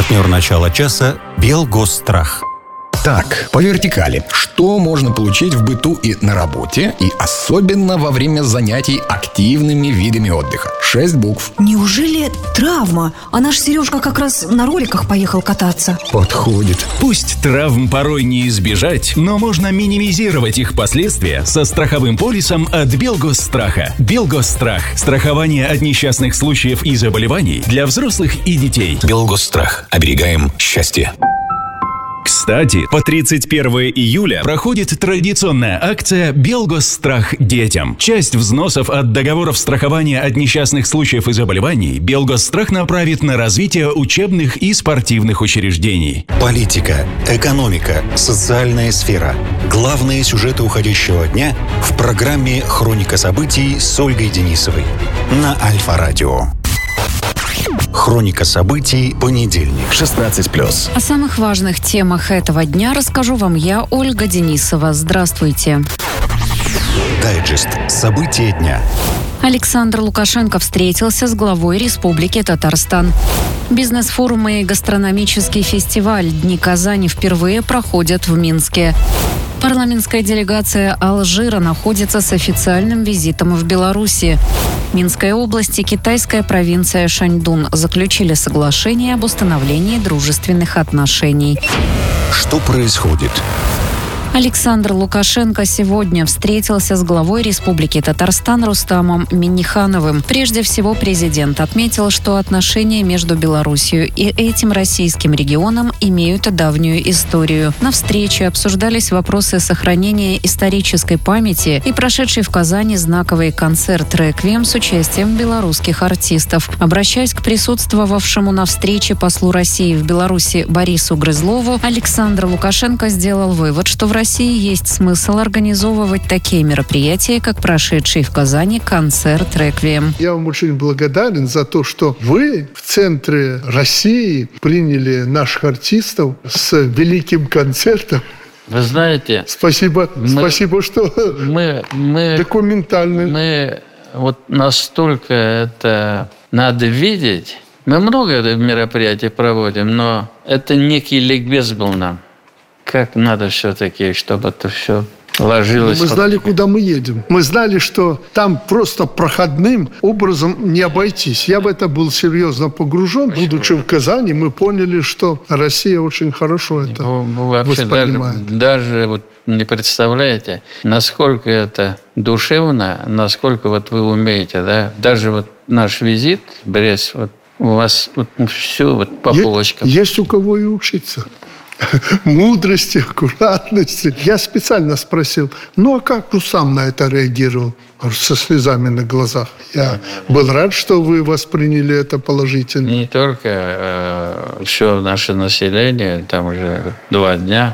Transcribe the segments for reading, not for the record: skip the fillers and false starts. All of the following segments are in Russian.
Партнер начала часа «Белгосстрах». Так, по вертикали. Что можно получить в быту и на работе, и особенно во время занятий активными видами отдыха? 6 букв. Неужели травма? А наш Сережка как раз на роликах поехал кататься. Подходит. Пусть травм порой не избежать, но можно минимизировать их последствия со страховым полисом от Белгосстрах. Белгосстрах. Страхование от несчастных случаев и заболеваний для взрослых и детей. Белгосстрах. Оберегаем счастье. Кстати, по 31 июля проходит традиционная акция «Белгосстрах детям». Часть взносов от договоров страхования от несчастных случаев и заболеваний Белгосстрах направит на развитие учебных и спортивных учреждений. Политика, экономика, социальная сфера. Главные сюжеты уходящего дня в программе «Хроника событий» с Ольгой Денисовой на Альфа-радио. Хроника событий, понедельник, 16+. О самых важных темах этого дня расскажу вам я, Ольга Денисова. Здравствуйте. Дайджест. События дня. Александр Лукашенко встретился с главой Республики Татарстан. Бизнес-форумы и гастрономический фестиваль «Дни Казани» впервые проходят в Минске. Парламентская делегация Алжира находится с официальным визитом в Беларуси. Минская область и китайская провинция Шаньдун заключили соглашение об установлении дружественных отношений. Что происходит? Александр Лукашенко сегодня встретился с главой Республики Татарстан Рустамом Миннихановым. Прежде всего, президент отметил, что отношения между Белоруссией и этим российским регионом имеют давнюю историю. На встрече обсуждались вопросы сохранения исторической памяти и прошедший в Казани знаковый концерт «Реквием» с участием белорусских артистов. Обращаясь к присутствовавшему на встрече послу России в Беларуси Борису Грызлову, Александр Лукашенко сделал вывод, что в России есть смысл организовывать такие мероприятия, как прошедший в Казани концерт «Реквием». Я вам очень благодарен за то, что вы в центре России приняли наших артистов с великим концертом. Вы знаете... Спасибо, что мы документально. Мы вот настолько это надо видеть. Мы много мероприятий проводим, но это некий ликбез был нам. Как надо все-таки, чтобы это все ложилось. Мы знали, куда мы едем. Мы знали, что там просто проходным образом не обойтись. Я в это был серьезно погружен. Будучи в Казани, мы поняли, что Россия очень хорошо это воспринимает. Даже вот не представляете, насколько это душевно, насколько вот вы умеете, да? Даже вот наш визит в Брест, вот у вас вот все вот по полочкам. Есть у кого и учиться. Мудрости, аккуратности. Я специально спросил, а как Рустам на это реагировал? Со слезами на глазах. Я был рад, что вы восприняли это положительно. Не только все наше население, там уже 2 дня.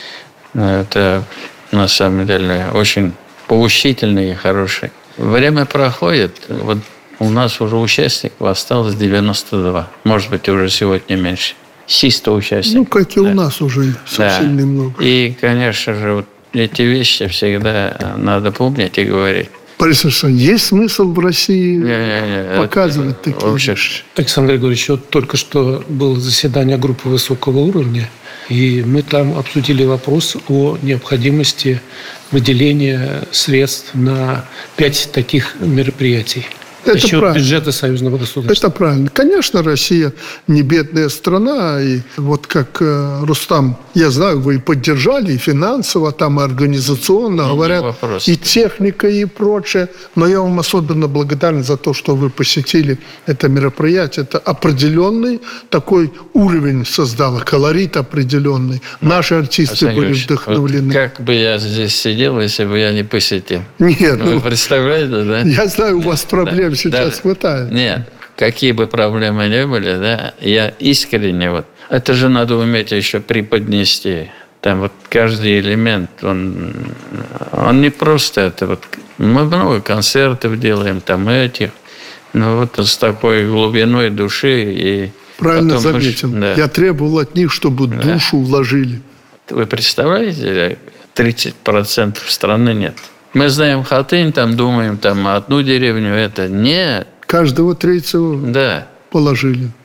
Это на самом деле очень поучительный и хороший. Время проходит. Вот у нас уже участников осталось 92. Может быть, уже сегодня меньше. 100 участников. Как и у нас уже совсем немного. И, конечно же, вот эти вещи всегда надо помнить и говорить. Борис Александрович, есть смысл в России показывать такие вещи? Александр Григорьевич, только что было заседание группы высокого уровня, и мы там обсудили вопрос о необходимости выделения средств на 5 таких мероприятий. Это счет правильно. Бюджета союзного государства. Это правильно. Конечно, Россия не бедная страна. И вот как Рустам, я знаю, вы и поддержали, и финансово, там, и организационно, говорят, и техника, и прочее. Но я вам особенно благодарен за то, что вы посетили это мероприятие. Это определенный такой уровень создало, колорит определенный. Наши артисты были вдохновлены. Вот как бы я здесь сидел, если бы я не посетил? Нет. Вы представляете, да? Я знаю, у вас проблем сейчас хватает. Нет, какие бы проблемы ни были, да, я искренне вот. Это же надо уметь еще преподнести. Там вот каждый элемент, он не просто это вот. Мы много концертов делаем, там этих, но вот с такой глубиной души и. Правильно заметил. Да. Я требовал от них, чтобы душу вложили. Вы представляете, 30% страны нет. Мы знаем Хатынь, там думаем, там одну деревню, это нет. Каждого третьего положили.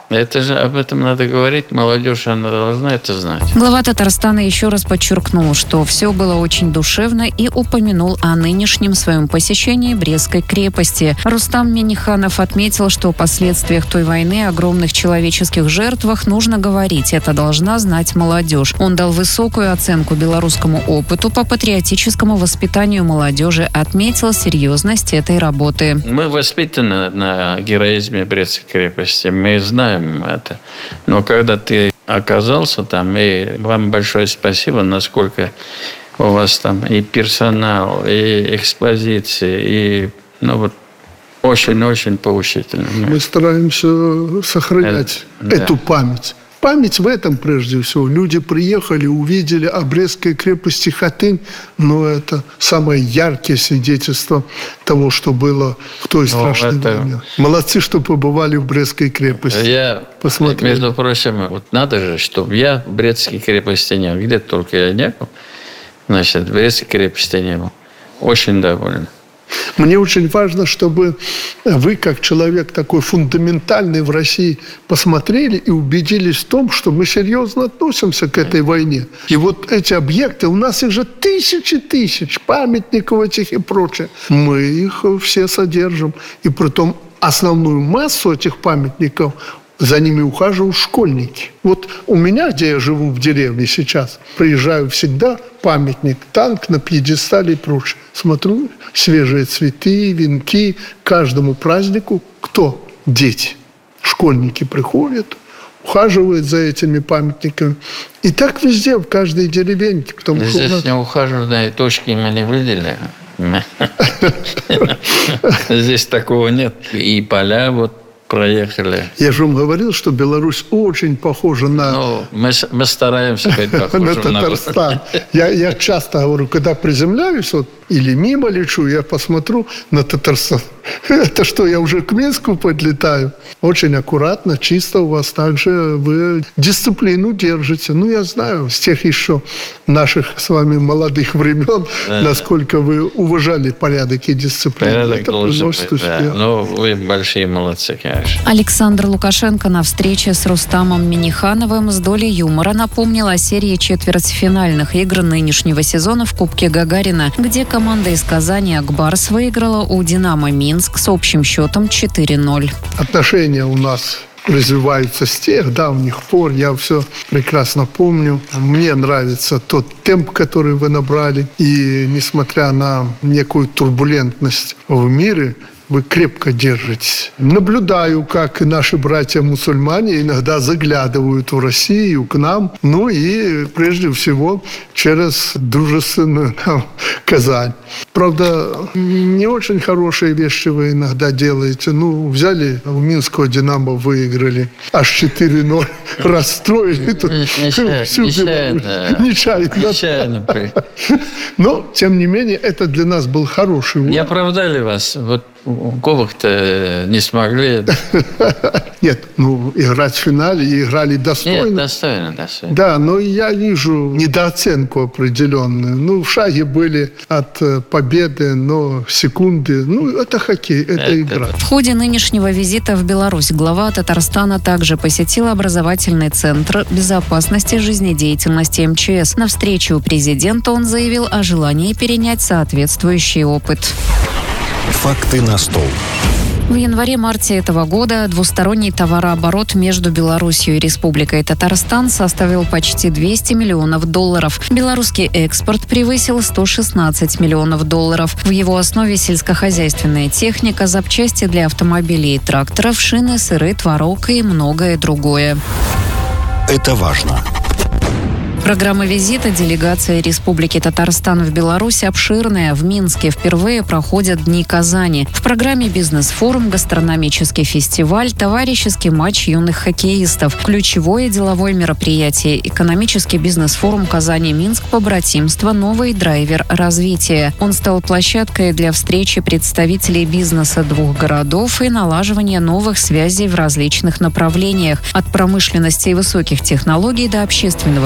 Это же об этом надо говорить. Молодежь, она должна это знать. Глава Татарстана еще раз подчеркнул, что все было очень душевно и упомянул о нынешнем своем посещении Брестской крепости. Рустам Минниханов отметил, что о последствиях той войны, огромных человеческих жертвах нужно говорить. Это должна знать молодежь. Он дал высокую оценку белорусскому опыту по патриотическому воспитанию молодежи, отметил серьезность этой работы. Мы воспитаны на героизме Брестской крепости. Мы знаем это. Но когда ты оказался там, и вам большое спасибо, насколько у вас там и персонал, и экспозиции, и очень-очень поучительно. Мы стараемся сохранять эту память. Память в этом прежде всего. Люди приехали, увидели о Брестской крепости Хатынь, но это самое яркое свидетельство того, что было в той страшной войне. Молодцы, что побывали в Брестской крепости. Я, между прочим, надо же, чтобы я в Брестской крепости не был. Где только я не был, значит, в Брестской крепости не был. Очень доволен. Мне очень важно, чтобы вы, как человек такой фундаментальный в России, посмотрели и убедились в том, что мы серьезно относимся к этой войне. И вот эти объекты, у нас их же тысячи памятников этих и прочее. Мы их все содержим. И притом основную массу этих памятников за ними ухаживают школьники. Вот у меня, где я живу в деревне сейчас, приезжаю всегда, памятник, танк на пьедестале и прочее. Смотрю, свежие цветы, венки. Каждому празднику кто? Дети. Школьники приходят, ухаживают за этими памятниками. И так везде, в каждой деревеньке. Здесь не ухаживают, точки мы не выделили. Здесь такого нет. И поля проехали. Я же вам говорил, что Беларусь очень похожа на... мы стараемся быть похожим на Татарстан. Я часто говорю, когда приземляюсь, или мимо лечу, я посмотрю на Татарстан. Это что, я уже к Минску подлетаю? Очень аккуратно, чисто у вас. Также вы дисциплину держите. Я знаю, с тех еще наших с вами молодых времен, насколько вы уважали порядок и дисциплину. Порядок должен быть, вы большие молодцы, конечно. Александр Лукашенко на встрече с Рустамом Миннихановым с долей юмора напомнил о серии четвертьфинальных игр нынешнего сезона в Кубке Гагарина, где команда из Казани «Акбарс» выиграла у «Динамо Минск» с общим счетом 4-0. Отношения у нас развиваются с тех давних пор. Я все прекрасно помню. Мне нравится тот темп, который вы набрали. И несмотря на некую турбулентность в мире, вы крепко держитесь. Наблюдаю, как наши братья-мусульмане иногда заглядывают в Россию, к нам. И прежде всего через дружественную Казань. Правда, не очень хорошие вещи вы иногда делаете. Взяли у Минского «Динамо», выиграли. Аж 4-0 расстроили. Нечаянно. Но, тем не менее, это для нас был хороший урок. Не оправдали вас. Ковах-то не смогли. Нет, играть в финале и играли достойно. Нет, достойно. Да, но я вижу недооценку определенную. В шаге были от победы, но секунды. Это хоккей, это игра. В ходе нынешнего визита в Беларусь глава Татарстана также посетил образовательный центр безопасности жизнедеятельности МЧС. На встрече у президента он заявил о желании перенять соответствующий опыт. Факты на стол. В январе-марте этого года двусторонний товарооборот между Беларусью и Республикой Татарстан составил почти $200 миллионов. Белорусский экспорт превысил $116 миллионов. В его основе сельскохозяйственная техника, запчасти для автомобилей и тракторов, шины, сыры, творог и многое другое. Это важно. Программа визита делегации Республики Татарстан в Беларусь обширная. В Минске впервые проходят Дни Казани. В программе бизнес-форум, гастрономический фестиваль, товарищеский матч юных хоккеистов. Ключевое деловое мероприятие – экономический бизнес-форум Казани-Минск «Побратимство. Новый драйвер развития». Он стал площадкой для встречи представителей бизнеса двух городов и налаживания новых связей в различных направлениях. От промышленности и высоких технологий до общественного питания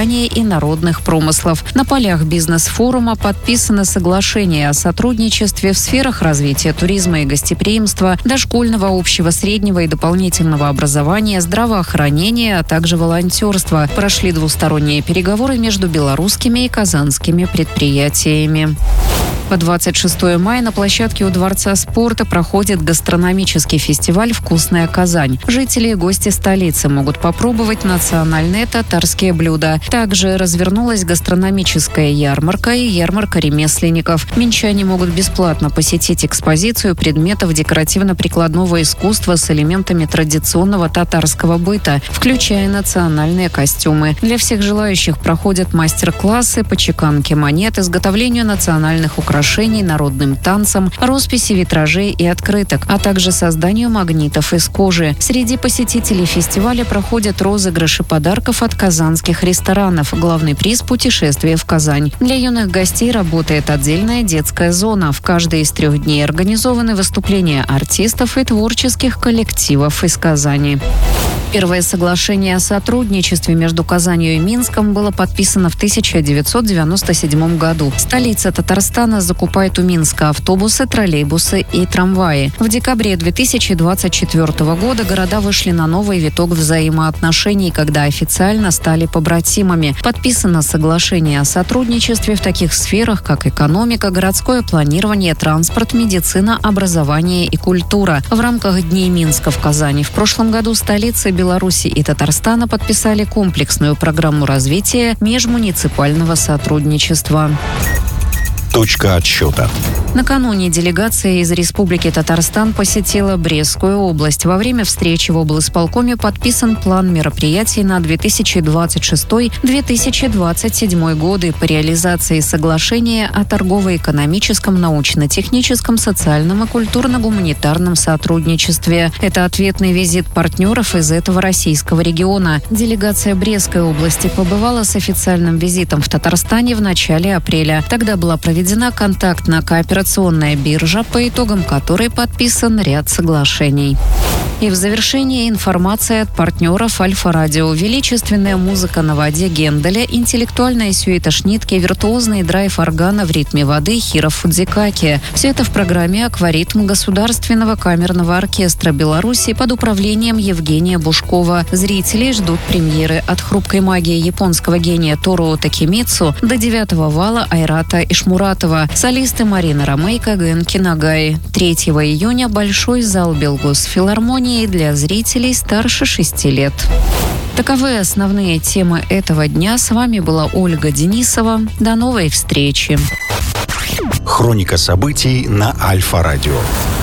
образования и народных промыслов. На полях бизнес-форума подписано соглашение о сотрудничестве в сферах развития туризма и гостеприимства, дошкольного, общего, среднего и дополнительного образования, здравоохранения, а также волонтерства. Прошли двусторонние переговоры между белорусскими и казанскими предприятиями. По 26 мая на площадке у Дворца спорта проходит гастрономический фестиваль «Вкусная Казань». Жители и гости столицы могут попробовать национальные татарские блюда. Также развернулась гастрономическая ярмарка и ярмарка ремесленников. Минчане могут бесплатно посетить экспозицию предметов декоративно-прикладного искусства с элементами традиционного татарского быта, включая национальные костюмы. Для всех желающих проходят мастер-классы по чеканке монет, изготовлению национальных украшений, народным танцам, росписи витражей и открыток, а также созданию магнитов из кожи. Среди посетителей фестиваля проходят розыгрыши подарков от казанских ресторанов. Главный приз – путешествие в Казань. Для юных гостей работает отдельная детская зона. В каждый из 3 дней организованы выступления артистов и творческих коллективов из Казани. Первое соглашение о сотрудничестве между Казанью и Минском было подписано в 1997 году. Столица Татарстана закупает у Минска автобусы, троллейбусы и трамваи. В декабре 2024 года города вышли на новый виток взаимоотношений, когда официально стали побратимами. Подписано соглашение о сотрудничестве в таких сферах, как экономика, городское планирование, транспорт, медицина, образование и культура. В рамках Дней Минска в Казани в прошлом году столицы Беларуси и Татарстана подписали комплексную программу развития межмуниципального сотрудничества. Точка отсчета. Накануне делегация из Республики Татарстан посетила Брестскую область. Во время встречи в облисполкоме подписан план мероприятий на 2026-2027 годы по реализации соглашения о торгово-экономическом, научно-техническом, социальном и культурно-гуманитарном сотрудничестве. Это ответный визит партнеров из этого российского региона. Делегация Брестской области побывала с официальным визитом в Татарстане в начале апреля. Тогда была проведена контактно-кооперационная биржа, по итогам которой подписан ряд соглашений. И в завершение информация от партнеров Альфа-Радио. Величественная музыка на воде Генделя, интеллектуальная сюита Шнитке, виртуозный драйв органа в ритме воды Хиро Фудзикаки. Все это в программе «Акваритм» Государственного камерного оркестра Беларуси под управлением Евгения Бушкова. Зрителей ждут премьеры от хрупкой магии японского гения Торуо Такемицу до 9-го вала Айрата Ишмуратова. Солисты Марина Ромейко, Гэнки Нагай. 3 июня большой зал Белгосфилармонии для зрителей старше 6 лет. Таковы основные темы этого дня. С вами была Ольга Денисова. До новой встречи. Хроника событий на Альфа-Радио.